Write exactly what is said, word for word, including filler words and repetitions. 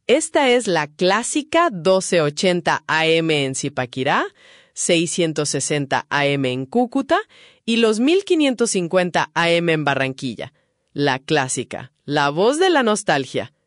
Esta es la clásica doce ochenta A M en Zipaquirá, seiscientos sesenta A M en Cúcuta y los mil quinientos cincuenta A M en Barranquilla. La clásica, la voz de la nostalgia.